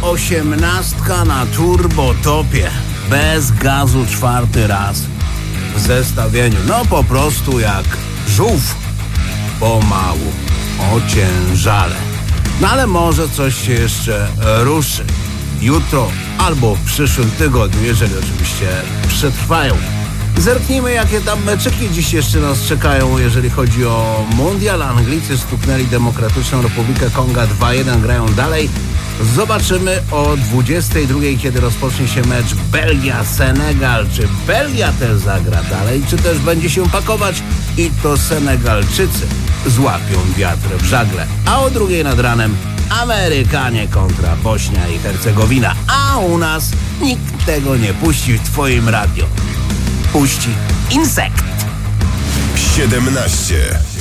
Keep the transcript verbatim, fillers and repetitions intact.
osiemnastka na turbotopie. Bez gazu czwarty raz. W zestawieniu. No po prostu jak żółw. Pomału. Ociężale. No ale może coś się jeszcze ruszy. Jutro albo w przyszłym tygodniu, jeżeli oczywiście przetrwają. Zerknijmy, jakie tam meczyki dziś jeszcze nas czekają, jeżeli chodzi o mundial. Anglicy stuknęli Demokratyczną Republikę Konga dwa jeden, grają dalej. Zobaczymy o dwudziestej drugiej, kiedy rozpocznie się mecz Belgia-Senegal. Czy Belgia też zagra dalej, czy też będzie się pakować i to Senegalczycy złapią wiatr w żagle. A o drugiej nad ranem Amerykanie kontra Bośnia i Hercegowina. A u nas nikt tego nie puści w twoim radio. Puści Insekt. siedemnaście.